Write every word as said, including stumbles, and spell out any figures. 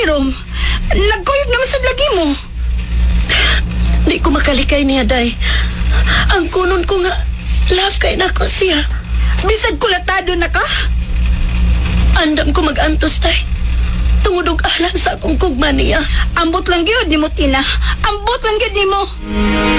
Jerome. Nagkuyog naman sa lagi mo. Di ko makalikay niya, day. Ang kunon ko nga, love kay na ko siya. Bisag kulatado na ka. Andam ko mag-antos, day. Tungod og alang sa akong kugma niya. Ambot lang gyud nimo, Tina. Ambot lang gyud nimo.